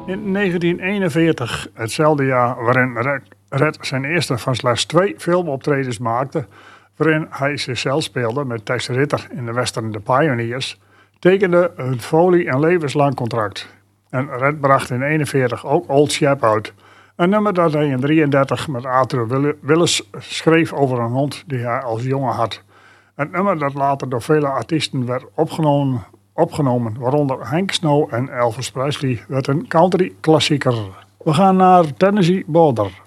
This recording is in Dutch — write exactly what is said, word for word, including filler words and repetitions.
In negentien eenenveertig, hetzelfde jaar waarin Red, Red zijn eerste van slechts twee filmoptredens maakte, waarin hij zichzelf speelde met Tex Ritter in de western The Pioneers, tekende een folie een levenslang contract. En Red bracht in eenenveertig ook Old Chap uit. Een nummer dat hij in drieëndertig met Arthur Willis schreef over een hond die hij als jongen had. Een nummer dat later door vele artiesten werd opgenomen, opgenomen waaronder Hank Snow en Elvis Presley, werd een country klassieker. We gaan naar Tennessee Border.